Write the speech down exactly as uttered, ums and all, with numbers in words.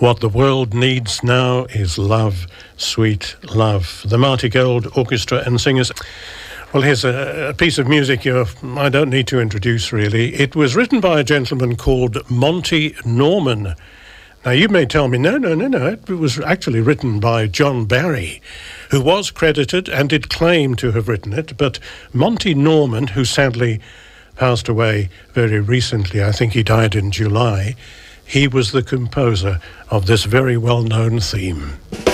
What the world needs now is love, sweet love. The Marty Gold Orchestra and Singers. Well, here's a, a piece of music you're, I don't need to introduce, really. It was written by a gentleman called Monty Norman. Now, you may tell me, no, no, no, no, it was actually written by John Barry, who was credited and did claim to have written it, but Monty Norman, who sadly passed away very recently, I think he died in July, he was the composer of this very well-known theme.